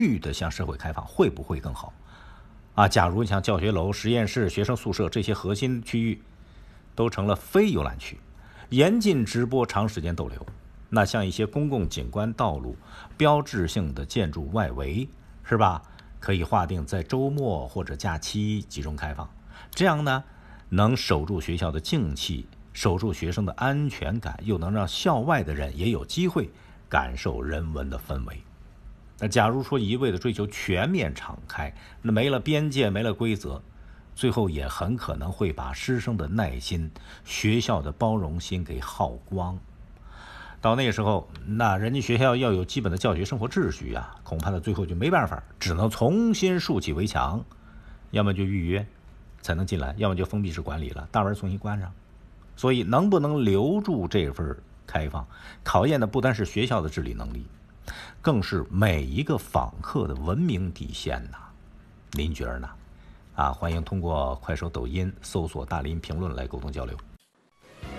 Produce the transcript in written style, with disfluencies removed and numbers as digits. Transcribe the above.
域的向社会开放，会不会更好？啊，假如像教学楼、实验室、学生宿舍这些核心区域都成了非游览区，严禁直播长时间逗留，那像一些公共景观道路、标志性的建筑外围，是吧？可以划定在周末或者假期集中开放，这样呢，能守住学校的静气，守住学生的安全感，又能让校外的人也有机会感受人文的氛围。那假如说一味的追求全面敞开，那没了边界，没了规则，最后也很可能会把师生的耐心、学校的包容心给耗光。到那个时候，那人家学校要有基本的教学生活秩序啊，恐怕到最后就没办法，只能重新筑起围墙，要么就预约才能进来，要么就封闭式管理了，大门重新关上。所以能不能留住这份开放，考验的不单是学校的治理能力，更是每一个访客的文明底线呐。您觉得呢？欢迎通过快手、抖音搜索大林评论来沟通交流。